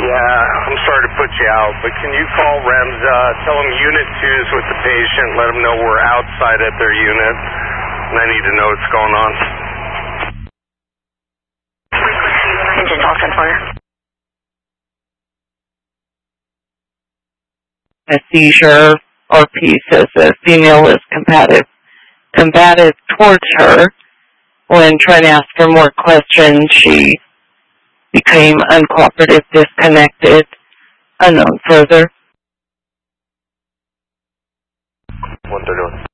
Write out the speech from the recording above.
Yeah, I'm sorry to put you out, but can you call REMS, tell them Unit 2's with the patient, let them know we're outside at their unit, and I need to know what's going on. Engine Austin for you. A seizure, RP says the female is combative towards her. When trying to ask her more questions, she became uncooperative, disconnected, unknown further. What they're doing.